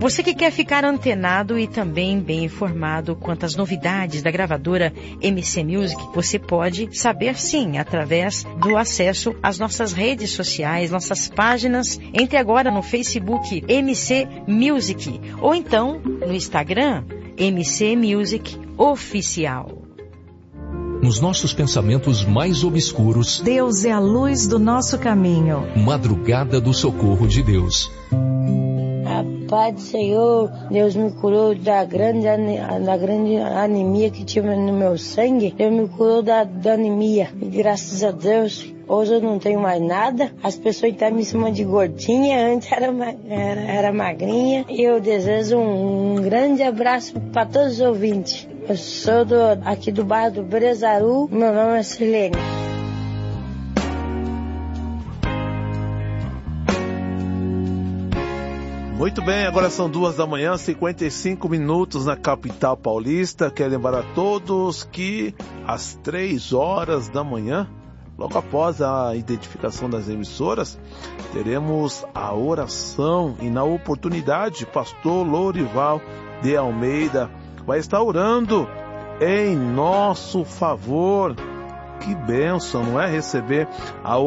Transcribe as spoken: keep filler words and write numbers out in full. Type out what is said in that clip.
Você que quer ficar antenado e também bem informado quanto às novidades da gravadora M C Music, você pode saber sim, através do acesso às nossas redes sociais, nossas páginas. Entre agora no Facebook M C Music ou então no Instagram M C Music Oficial. Nos nossos pensamentos mais obscuros, Deus é a luz do nosso caminho. Madrugada do socorro de Deus. A paz do Senhor, Deus me curou da grande, da grande anemia que tinha no meu sangue. Deus me curou da, da anemia. E graças a Deus, hoje eu não tenho mais nada. As pessoas estão me chamando de gordinha, antes era, era, era magrinha. E eu desejo um, um grande abraço para todos os ouvintes. Eu sou do, aqui do bairro do Brezaru, meu nome é Silene. Muito bem, agora são duas da manhã, cinquenta e cinco minutos na capital paulista. Quero lembrar a todos que às três horas da manhã, logo após a identificação das emissoras, teremos a oração e na oportunidade, pastor Lourival de Almeida vai estar orando em nosso favor. Que bênção, não é? Receber a